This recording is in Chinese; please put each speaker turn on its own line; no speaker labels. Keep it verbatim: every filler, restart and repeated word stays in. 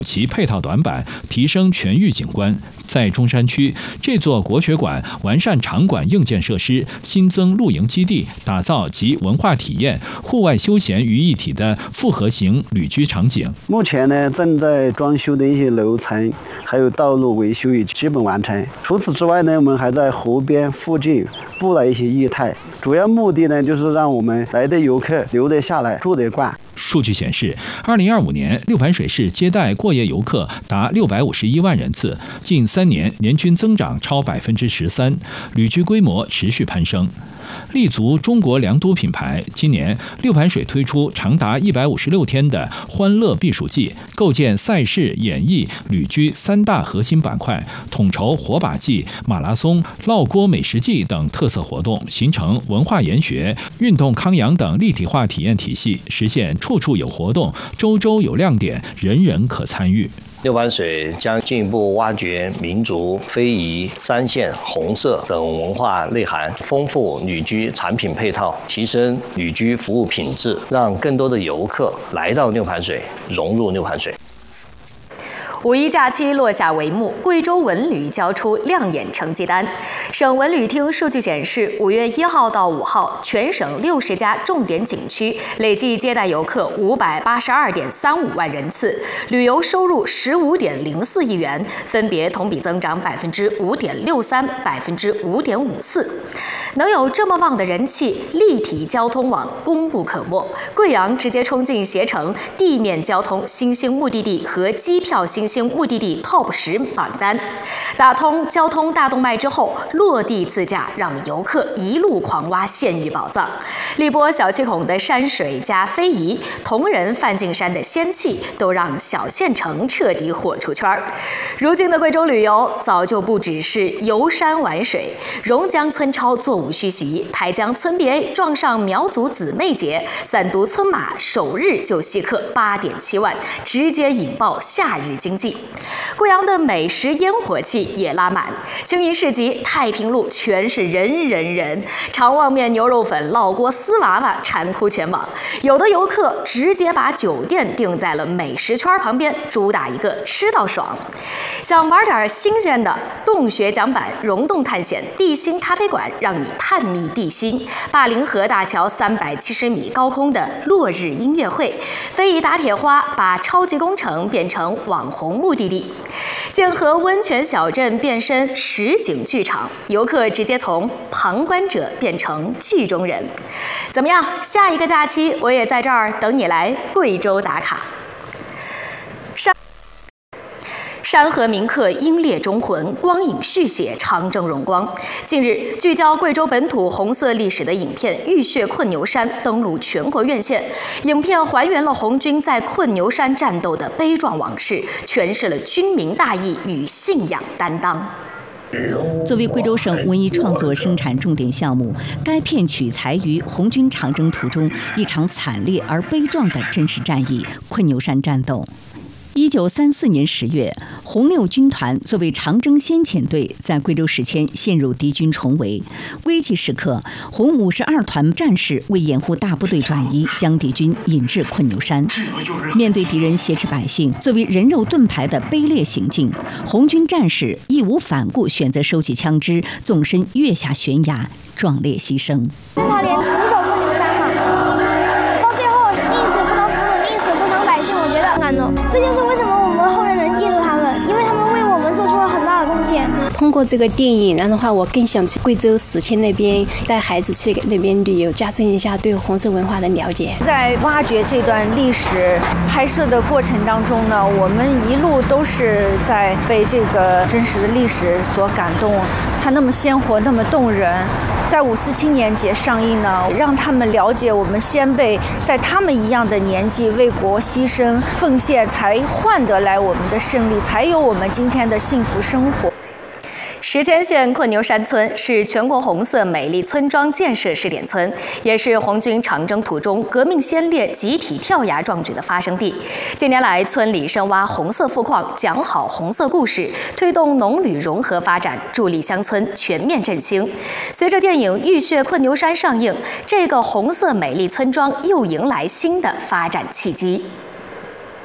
其配套短板，提升全域景观。在中山区，这座国学馆完善场馆硬件设施，新增露营基地，打造集文化体验、户外休闲于一体的复合型旅居场景。
目前呢，正在装修的一些楼层，还有道路维修已基本完成。除此之外呢，我们还在河边附近布了一些业态，主要目的呢，就是让我们来的游客留得下来，住得惯。
数据显示，二零二五年六盘水市接待过夜游客达六百五十一万人次，近三年年均增长超百分之十三，旅居规模持续攀升。立足中国良都品牌，今年六盘水推出长达一百五十六天的欢乐避暑季，构建赛事、演艺、旅居三大核心板块，统筹火把季、马拉松、烙锅美食季等特色活动，形成文化研学、运动康养等立体化体验体系，实现处处有活动、周周有亮点，人人可参与。
六盘水将进一步挖掘民族、非遗、三线、红色等文化内涵，丰富旅居产品配套，提升旅居服务品质，让更多的游客来到六盘水，融入六盘水。
五一假期落下帷幕，贵州文旅交出亮眼成绩单。省文旅厅数据显示，五月一号到五号，全省六十家重点景区累计接待游客五百八十二点三五万人次，旅游收入十五点零四亿元，分别同比增长百分之五点六三、百分之五点五四。能有这么旺的人气，立体交通网功不可没。贵阳直接冲进携程地面交通新兴目的地和机票新兴目的地 Top 十榜单，打通交通大动脉之后，落地自驾让游客一路狂挖县域宝藏。荔波小七孔的山水加非遗，铜仁梵净山的仙气，都让小县城彻底火出圈。如今的贵州旅游早就不只是游山玩水，榕江村超座无虚席，台江村 B A 撞上苗族姊妹节，散毒村马首日就吸客八点七万，直接引爆夏日经济。贵阳的美食烟火气也拉满，青银市集、太平路全是人人人，长旺面、牛肉粉、烙锅、丝娃娃馋哭全网。有的游客直接把酒店定在了美食圈旁边，主打一个吃到爽。想玩点新鲜的，洞穴桨板、溶洞探险、地心咖啡馆，让你探秘地心。灞陵河大桥三百七十米高空的落日音乐会，非遗打铁花把超级工程变成网红目的地。剑河温泉小镇变身实景剧场，游客直接从旁观者变成剧中人。怎么样？下一个假期我也在这儿等你来贵州打卡。山河铭刻英烈忠魂，光影续写长征荣光。近日，聚焦贵州本土红色历史的影片《浴血困牛山》登陆全国院线。影片还原了红军在困牛山战斗的悲壮往事，诠释了军民大义与信仰担当。
作为贵州省文艺创作生产重点项目，该片取材于红军长征途中一场惨烈而悲壮的真实战役——困牛山战斗。一九三四年十月，红六军团作为长征先遣队，在贵州史前陷入敌军重围。危急时刻，红五十二团战士为掩护大部队转移，将敌军引至困牛山。面对敌人挟持百姓，作为人肉盾牌的卑劣行径，红军战士义无反顾，选择收起枪支，纵身跃下悬崖，壮烈牺牲。
这他连死守困牛山嘛，到最后宁死不能俘虏，宁死不伤百姓，我觉得感动。这就是为什么我们后面能记住他们，因为他们为我们做出了很大的贡献。
通过这个电影，然后的话，我更想去贵州史前那边带孩子去那边旅游，加深一下对红色文化的了解。
在挖掘这段历史拍摄的过程当中呢，我们一路都是在被这个真实的历史所感动，它那么鲜活，那么动人。在五四青年节上映呢，让他们了解我们先辈在他们一样的年纪为国牺牲奉献，才换得来我们的胜利，才有我们今天的幸福生活。
石阡县困牛山村是全国红色美丽村庄建设试点村，也是红军长征途中革命先烈集体跳崖壮举的发生地。近年来，村里深挖红色富矿，讲好红色故事，推动农旅融合发展，助力乡村全面振兴。随着电影《浴血困牛山》上映，这个红色美丽村庄又迎来新的发展契机。